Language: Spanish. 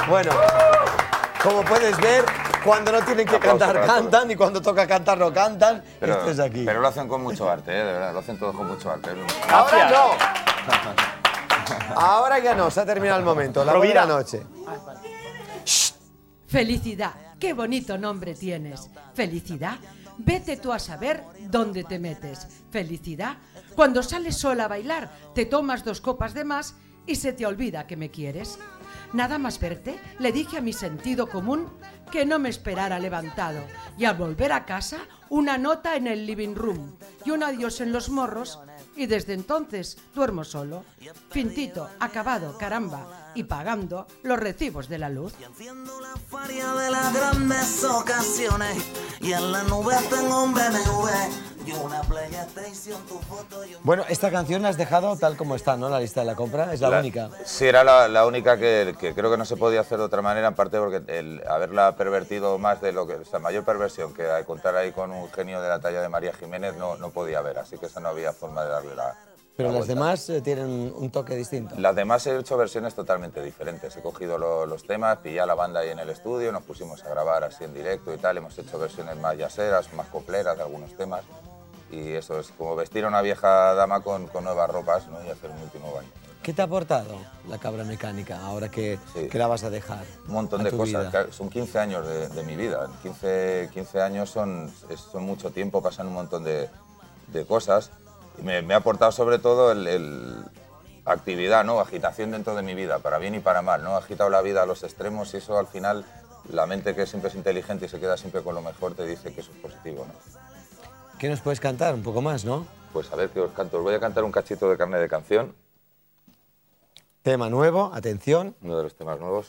Bueno, como puedes ver, cuando no tienen que cantar, cantan, y cuando toca cantar, no cantan. Esto es aquí. Pero lo hacen con mucho arte, de verdad, lo hacen todos con mucho arte. Ahora no. Ahora ya no, se ha terminado el momento. La buena noche. Felicidad, qué bonito nombre tienes. Felicidad, vete tú a saber dónde te metes. Felicidad, cuando sales sola a bailar, te tomas 2 copas de más y se te olvida que me quieres. Nada más verte, le dije a mi sentido común que no me esperara levantado, y al volver a casa, una nota en el living room y un adiós en los morros, y desde entonces duermo solo, fintito, acabado, caramba, y pagando los recibos de la luz. Y enciendo la faria de las grandes ocasiones, y en la nube tengo un BMW y una PlayStation, tu foto y un... Bueno, esta canción la has dejado tal como está, ¿no? La lista de la compra, es la única. Sí, era la única que creo que no se podía hacer de otra manera, en parte porque el haberla pervertido más de lo que... O sea, mayor perversión que contar ahí con un genio de la talla de María Jiménez no podía haber, así que esa no había forma de darle la... Pero las demás tienen un toque distinto. Las demás he hecho versiones totalmente diferentes. He cogido los temas, pillé a la banda ahí en el estudio, nos pusimos a grabar así en directo y tal. Hemos hecho versiones más jazzeras, más copleras de algunos temas. Y eso es como vestir a una vieja dama con nuevas ropas, ¿no? Y hacer un último baño. ¿Qué te ha aportado la Cabra Mecánica ahora que la vas a dejar? Un montón de cosas. Son 15 años de mi vida. 15 años son mucho tiempo, pasan un montón de cosas. Y me ha aportado sobre todo actividad, ¿no? Agitación dentro de mi vida, para bien y para mal, ¿no? Ha agitado la vida a los extremos y eso al final, la mente que siempre es inteligente y se queda siempre con lo mejor te dice que eso es positivo, ¿no? ¿Qué nos puedes cantar? Un poco más, ¿no? Pues a ver qué os canto. Os voy a cantar un cachito de Carné de Canción. Tema nuevo, atención. Uno de los temas nuevos.